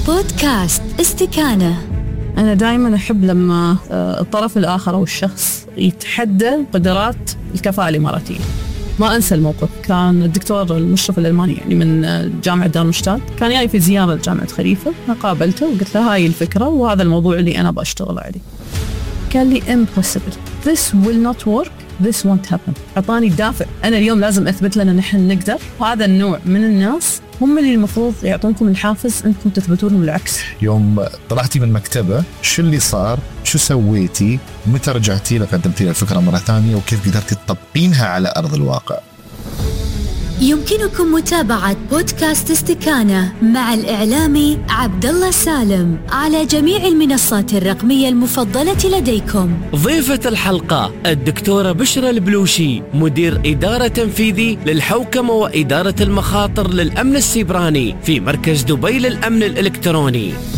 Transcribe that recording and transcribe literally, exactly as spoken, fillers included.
بودكاست استكانة. أنا دائما أحب لما الطرف الآخر أو الشخص يتحدى قدرات الكفاءة الإماراتية. ما أنسى الموقف، كان الدكتور المشرف الألماني يعني من جامعة دارمشتات كان جاي في زيارة لجامعة خليفة، قابلته وقلت له هاي الفكرة وهذا الموضوع اللي أنا بشتغل عليه. قال لي impossible, this will not work, this won't happen. أعطاني دافع، أنا اليوم لازم أثبت لنا نحن نقدر. وهذا النوع من الناس هم اللي المفروض يعطونكم الحافز أنكم تثبتون بالعكس. يوم طلعتي من مكتبة شو اللي صار؟ شو سويتي؟ متى رجعتي لقدمتي لي الفكرة مرة ثانية وكيف قدرتي تطبقينها على أرض الواقع؟ يمكنكم متابعة بودكاست استكانة مع الإعلامي عبد الله سالم على جميع المنصات الرقمية المفضلة لديكم. ضيفة الحلقة الدكتورة بشرى البلوشي، مدير إدارة تنفيذي للحوكمة وإدارة المخاطر للأمن السيبراني في مركز دبي للأمن الإلكتروني.